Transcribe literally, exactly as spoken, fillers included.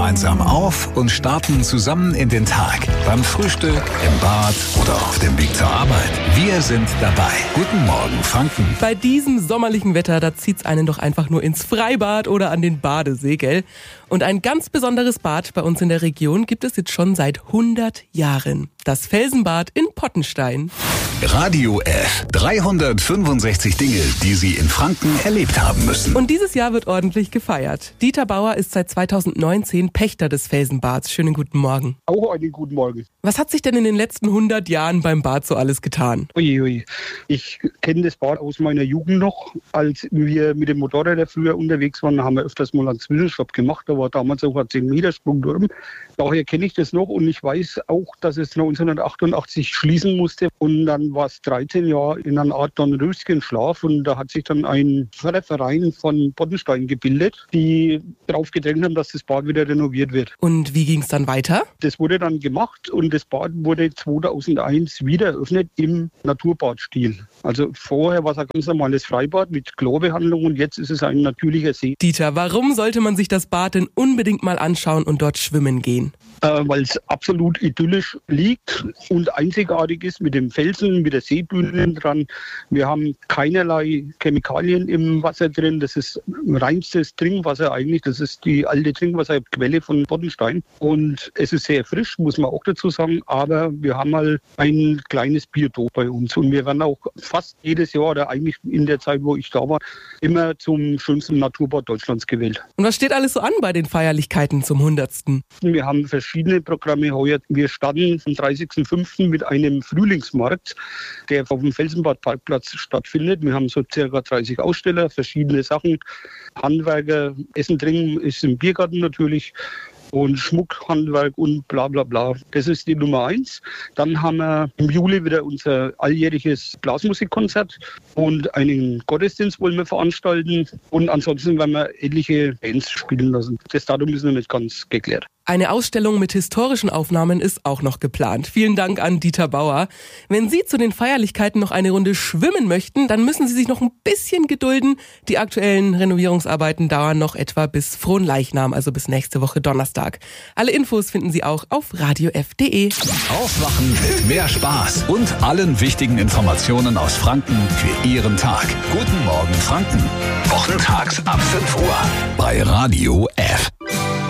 gemeinsam auf und starten zusammen in den Tag. Beim Frühstück, im Bad oder auf dem Weg zur Arbeit. Wir sind dabei. Guten Morgen, Franken. Bei diesem sommerlichen Wetter, da zieht's einen doch einfach nur ins Freibad oder an den Badesee, gell? Und ein ganz besonderes Bad bei uns in der Region gibt es jetzt schon seit hundert Jahren. Das Felsenbad in Pottenstein. Radio F. dreihundertfünfundsechzig Dinge, die Sie in Franken erlebt haben müssen. Und dieses Jahr wird ordentlich gefeiert. Dieter Bauer ist seit zweitausendneunzehn Pächter des Felsenbads. Schönen guten Morgen. Auch einen guten Morgen. Was hat sich denn in den letzten hundert Jahren beim Bad so alles getan? Uiui. Ich kenne das Bad aus meiner Jugend noch. Als wir mit dem Motorrad früher unterwegs waren, haben wir öfters mal einen Zwischenstopp gemacht. Da war damals auch ein zehn Meter Sprungturm. Daher kenne ich das noch und ich weiß auch, dass es neunzehnhundertachtundachtzig schließen musste. Und dann war es dreizehn Jahre in einer Art Dornröschenschlaf und da hat sich dann ein Förderverein von Pottenstein gebildet, die darauf gedrängt haben, dass das Bad wieder renoviert wird. Und wie ging es dann weiter? Das wurde dann gemacht und das Bad wurde zweitausendeins wieder eröffnet im Naturbadstil. Also vorher war es ein ganz normales Freibad mit Chlorbehandlung und jetzt ist es ein natürlicher See. Dieter, warum sollte man sich das Bad denn unbedingt mal anschauen und dort schwimmen gehen? Äh, weil es absolut idyllisch liegt und einzigartig ist mit dem Felsen, mit der Seebühne dran. Wir haben keinerlei Chemikalien im Wasser drin. Das ist reinstes Trinkwasser eigentlich. Das ist die alte Trinkwasserquelle von Pottenstein. Und es ist sehr frisch, muss man auch dazu sagen. Aber wir haben mal ein kleines Biotop bei uns. Und wir werden auch fast jedes Jahr, oder eigentlich in der Zeit, wo ich da war, immer zum schönsten Naturbad Deutschlands gewählt. Und was steht alles so an bei den Feierlichkeiten zum hundertsten? Wir haben verschiedene Programme heuer. Wir starten am dreißigsten fünften mit einem Frühlingsmarkt, der auf dem Felsenbadparkplatz stattfindet. Wir haben so circa dreißig Aussteller, verschiedene Sachen. Handwerker, Essen, Trinken ist im Biergarten natürlich. Und Schmuckhandwerk und bla bla bla. Das ist die Nummer eins. Dann haben wir im Juli wieder unser alljähriges Blasmusikkonzert und einen Gottesdienst wollen wir veranstalten. Und ansonsten werden wir etliche Bands spielen lassen. Das Datum ist noch nicht ganz geklärt. Eine Ausstellung mit historischen Aufnahmen ist auch noch geplant. Vielen Dank an Dieter Bauer. Wenn Sie zu den Feierlichkeiten noch eine Runde schwimmen möchten, dann müssen Sie sich noch ein bisschen gedulden. Die aktuellen Renovierungsarbeiten dauern noch etwa bis Fronleichnam, also bis nächste Woche Donnerstag. Alle Infos finden Sie auch auf radio f punkt de. Aufwachen mit mehr Spaß und allen wichtigen Informationen aus Franken für Ihren Tag. Guten Morgen, Franken. Wochentags ab fünf Uhr bei Radio